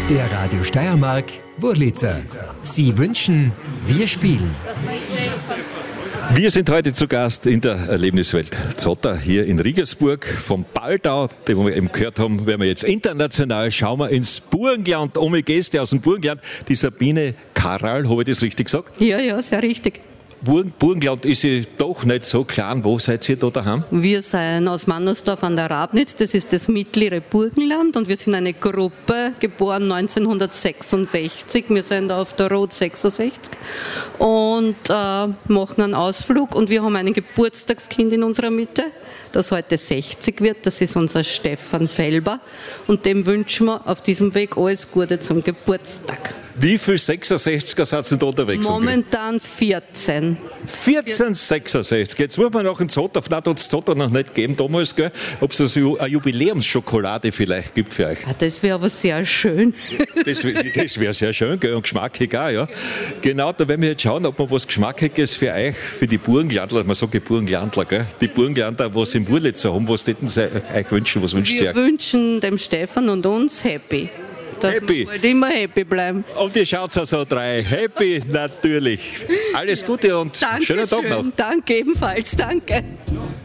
Der Radio Steiermark Wurlitzer. Sie wünschen, wir spielen. Wir sind heute zu Gast in der Erlebniswelt Zotter hier in Regensburg. Vom Baldau, den wir eben gehört haben, werden wir jetzt international. Schauen wir ins Burgenland. Ohne Gäste aus dem Burgenland. Die Sabine Karral, habe ich das richtig gesagt? Ja, sehr richtig. Burgenland ist ja doch nicht so klein. Wo seid ihr da daheim? Wir sind aus Mannersdorf an der Rabnitz, das ist das mittlere Burgenland, und wir sind eine Gruppe, geboren 1966. Wir sind auf der Rot 66 und machen einen Ausflug, und wir haben ein Geburtstagskind in unserer Mitte, das heute 60 wird. Das ist unser Stefan Felber, und dem wünschen wir auf diesem Weg alles Gute zum Geburtstag. Wie viele 66er sind da unterwegs? Momentan 14. 14 66. Jetzt muss man noch in Zotter, vielleicht hat es Zotter noch nicht gegeben damals, gell? Ob es eine Jubiläumsschokolade vielleicht gibt für euch. Ja, das wäre aber sehr schön. Das wäre sehr schön, gell? Und geschmackig auch, ja. Genau, da werden wir jetzt schauen, ob wir was Geschmackiges für euch, für die Burgenlandler, man sagt die Burgenlandler, gell? Die Burgenlandler, was im Wurlitzer haben, was täten sie euch wünschen? Was wünscht ihr euch? Wir wünschen dem Stefan und uns Happy. Dass Happy. wir halt immer happy bleiben. Und ihr schaut also drei. Happy, natürlich. Alles Gute und schönen Tag noch. Danke ebenfalls. Danke.